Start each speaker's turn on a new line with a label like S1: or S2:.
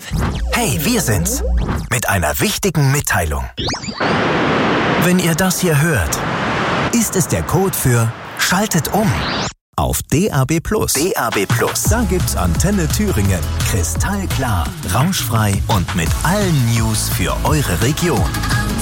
S1: Hey, wir sind's. Mit einer wichtigen Mitteilung. Wenn ihr das hier hört, ist es der Code für Schaltet um auf DAB+. DAB+. Da gibt's Antenne Thüringen. Kristallklar, rauschfrei und mit allen News für eure Region.